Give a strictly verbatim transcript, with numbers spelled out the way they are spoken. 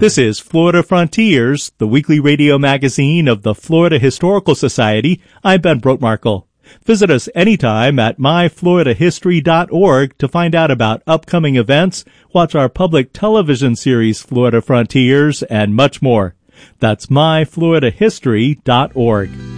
This is Florida Frontiers, the weekly radio magazine of the Florida Historical Society. I'm Ben Brotmarkle. Visit us anytime at my florida history dot org to find out about upcoming events, watch our public television series Florida Frontiers, and much more. That's my florida history dot org.